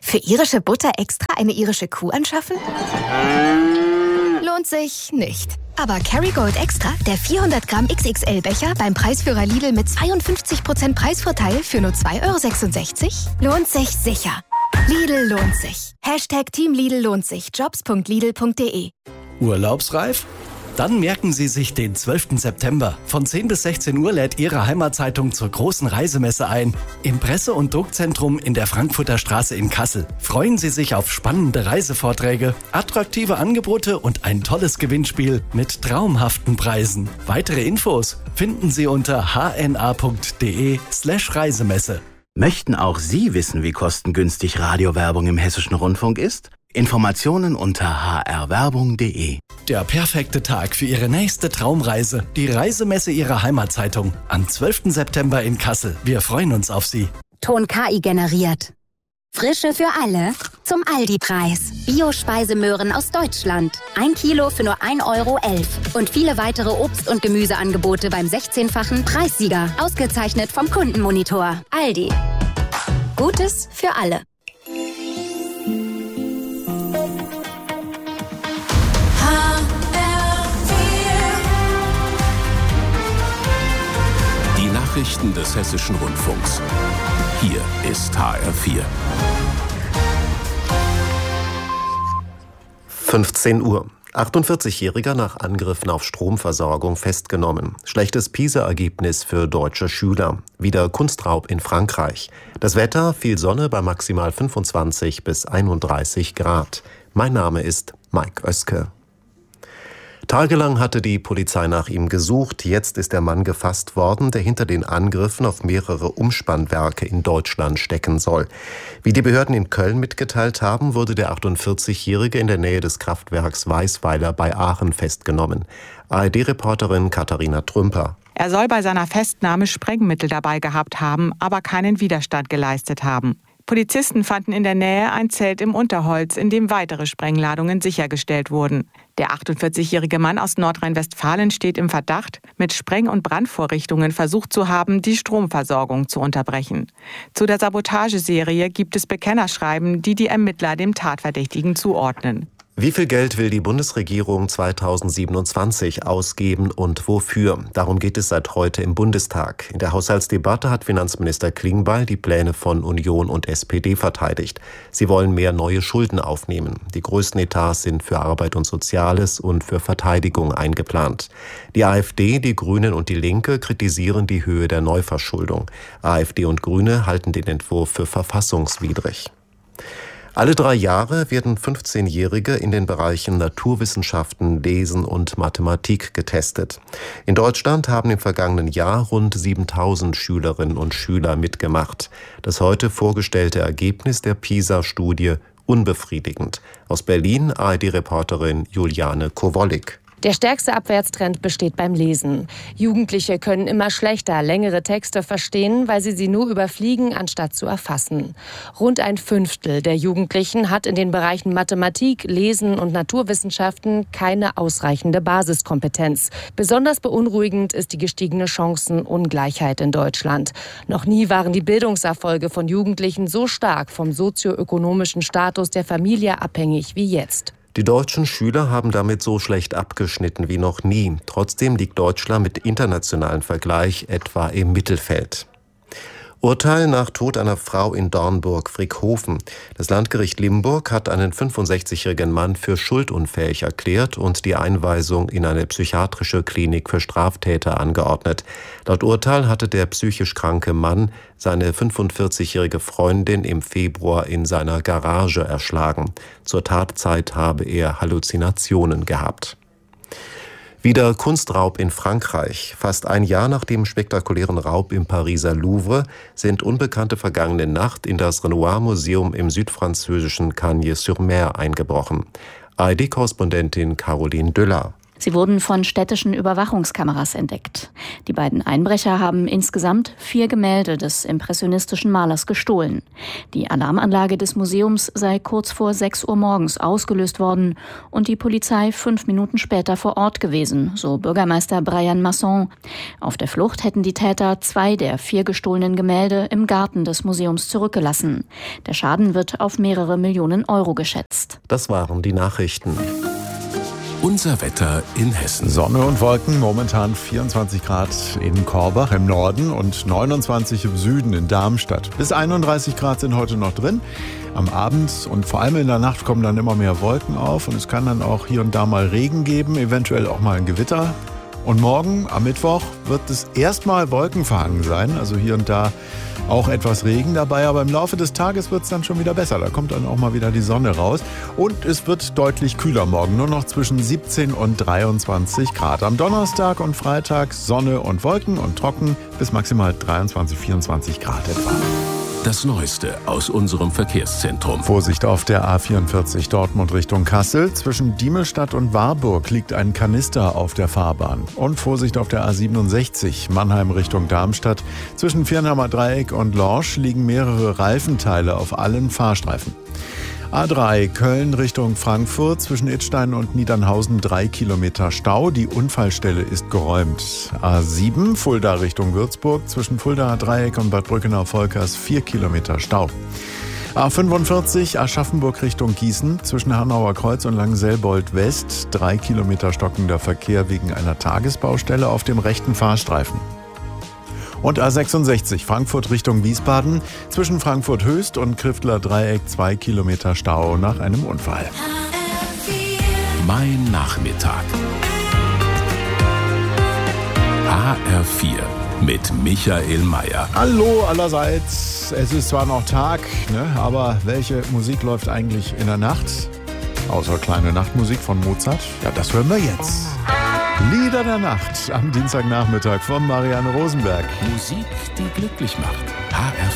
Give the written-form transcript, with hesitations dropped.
Für irische Butter extra eine irische Kuh anschaffen? Lohnt sich nicht. Aber Kerrygold Extra, der 400 Gramm XXL-Becher beim Preisführer Lidl mit 52% Preisvorteil für nur 2,66 €, lohnt sich sicher. Lidl lohnt sich. Team Lidl lohnt sich. Jobs.lidl.de. Urlaubsreif? Dann merken Sie sich den 12. September. Von 10 bis 16 Uhr lädt Ihre Heimatzeitung zur großen Reisemesse ein. Im Presse- und Druckzentrum in der Frankfurter Straße in Kassel. Freuen Sie sich auf spannende Reisevorträge, attraktive Angebote und ein tolles Gewinnspiel mit traumhaften Preisen. Weitere Infos finden Sie unter hna.de/Reisemesse. Möchten auch Sie wissen, wie kostengünstig Radiowerbung im Hessischen Rundfunk ist? Informationen unter hrwerbung.de. Der perfekte Tag für Ihre nächste Traumreise. Die Reisemesse Ihrer Heimatzeitung. Am 12. September in Kassel. Wir freuen uns auf Sie. Ton KI generiert. Frische für alle zum Aldi-Preis. Bio-Speisemöhren aus Deutschland. 1 Kilo für nur 1,11 € und viele weitere Obst- und Gemüseangebote beim 16-fachen Preissieger. Ausgezeichnet vom Kundenmonitor. Aldi. Gutes für alle. Die Nachrichten des Hessischen Rundfunks. Hier ist HR4. 15 Uhr. 48-Jähriger nach Angriffen auf Stromversorgung festgenommen. Schlechtes PISA-Ergebnis für deutsche Schüler. Wieder Kunstraub in Frankreich. Das Wetter, viel Sonne bei maximal 25 bis 31 Grad. Mein Name ist Mike Oeske. Tagelang hatte die Polizei nach ihm gesucht. Jetzt ist der Mann gefasst worden, der hinter den Angriffen auf mehrere Umspannwerke in Deutschland stecken soll. Wie die Behörden in Köln mitgeteilt haben, wurde der 48-Jährige in der Nähe des Kraftwerks Weißweiler bei Aachen festgenommen. ARD-Reporterin Katharina Trümper. Er soll bei seiner Festnahme Sprengmittel dabei gehabt haben, aber keinen Widerstand geleistet haben. Polizisten fanden in der Nähe ein Zelt im Unterholz, in dem weitere Sprengladungen sichergestellt wurden. Der 48-jährige Mann aus Nordrhein-Westfalen steht im Verdacht, mit Spreng- und Brandvorrichtungen versucht zu haben, die Stromversorgung zu unterbrechen. Zu der Sabotageserie gibt es Bekennerschreiben, die die Ermittler dem Tatverdächtigen zuordnen. Wie viel Geld will die Bundesregierung 2027 ausgeben und wofür? Darum geht es seit heute im Bundestag. In der Haushaltsdebatte hat Finanzminister Klingbeil die Pläne von Union und SPD verteidigt. Sie wollen mehr neue Schulden aufnehmen. Die größten Etats sind für Arbeit und Soziales und für Verteidigung eingeplant. Die AfD, die Grünen und die Linke kritisieren die Höhe der Neuverschuldung. AfD und Grüne halten den Entwurf für verfassungswidrig. Alle 3 Jahre werden 15-Jährige in den Bereichen Naturwissenschaften, Lesen und Mathematik getestet. In Deutschland haben im vergangenen Jahr rund 7.000 Schülerinnen und Schüler mitgemacht. Das heute vorgestellte Ergebnis der PISA-Studie unbefriedigend. Aus Berlin ARD-Reporterin Juliane Kowollik. Der stärkste Abwärtstrend besteht beim Lesen. Jugendliche können immer schlechter längere Texte verstehen, weil sie nur überfliegen, anstatt zu erfassen. Rund 1/5 der Jugendlichen hat in den Bereichen Mathematik, Lesen und Naturwissenschaften keine ausreichende Basiskompetenz. Besonders beunruhigend ist die gestiegene Chancenungleichheit in Deutschland. Noch nie waren die Bildungserfolge von Jugendlichen so stark vom sozioökonomischen Status der Familie abhängig wie jetzt. Die deutschen Schüler haben damit so schlecht abgeschnitten wie noch nie. Trotzdem liegt Deutschland mit internationalem Vergleich etwa im Mittelfeld. Urteil nach Tod einer Frau in Dornburg-Frickhofen. Das Landgericht Limburg hat einen 65-jährigen Mann für schuldunfähig erklärt und die Einweisung in eine psychiatrische Klinik für Straftäter angeordnet. Laut Urteil hatte der psychisch kranke Mann seine 45-jährige Freundin im Februar in seiner Garage erschlagen. Zur Tatzeit habe er Halluzinationen gehabt. Wieder Kunstraub in Frankreich. Fast ein Jahr nach dem spektakulären Raub im Pariser Louvre sind Unbekannte vergangene Nacht in das Renoir-Museum im südfranzösischen Cagnes-sur-Mer eingebrochen. ARD-Korrespondentin Caroline Düller. Sie wurden von städtischen Überwachungskameras entdeckt. Die beiden Einbrecher haben insgesamt 4 Gemälde des impressionistischen Malers gestohlen. Die Alarmanlage des Museums sei kurz vor 6 Uhr morgens ausgelöst worden und die Polizei 5 Minuten später vor Ort gewesen, so Bürgermeister Brian Masson. Auf der Flucht hätten die Täter 2 der 4 gestohlenen Gemälde im Garten des Museums zurückgelassen. Der Schaden wird auf mehrere Millionen Euro geschätzt. Das waren die Nachrichten. Unser Wetter in Hessen. Sonne und Wolken, momentan 24 Grad in Korbach im Norden und 29 im Süden in Darmstadt. Bis 31 Grad sind heute noch drin. Am Abend und vor allem in der Nacht kommen dann immer mehr Wolken auf und es kann dann auch hier und da mal Regen geben, eventuell auch mal ein Gewitter. Und morgen, am Mittwoch, wird es erstmal wolkenverhangen sein, also hier und da auch etwas Regen dabei, aber im Laufe des Tages wird es dann schon wieder besser. Da kommt dann auch mal wieder die Sonne raus und es wird deutlich kühler morgen, nur noch zwischen 17 und 23 Grad. Am Donnerstag und Freitag Sonne und Wolken und trocken bis maximal 23, 24 Grad etwa. Das Neueste aus unserem Verkehrszentrum. Vorsicht auf der A44 Dortmund Richtung Kassel. Zwischen Diemelstadt und Warburg liegt ein Kanister auf der Fahrbahn. Und Vorsicht auf der A67 Mannheim Richtung Darmstadt. Zwischen Viernheimer Dreieck und Lorsch liegen mehrere Reifenteile auf allen Fahrstreifen. A3 Köln Richtung Frankfurt, zwischen Idstein und Niedernhausen 3 Kilometer Stau. Die Unfallstelle ist geräumt. A7 Fulda Richtung Würzburg, zwischen Fuldaer Dreieck und Bad Brückenau-Volkers 4 Kilometer Stau. A45 Aschaffenburg Richtung Gießen, zwischen Hanauer Kreuz und Langenselbold West 3 Kilometer stockender Verkehr wegen einer Tagesbaustelle auf dem rechten Fahrstreifen. Und A66 Frankfurt Richtung Wiesbaden, zwischen Frankfurt Höchst und Kriftler Dreieck 2 Kilometer Stau nach einem Unfall. Mein Nachmittag. HR4 mit Michael Mayer. Hallo allerseits. Es ist zwar noch Tag, aber welche Musik läuft eigentlich in der Nacht? Außer kleine Nachtmusik von Mozart? Ja, das hören wir jetzt. Lieder der Nacht am Dienstagnachmittag von Marianne Rosenberg. Musik, die glücklich macht. HR4.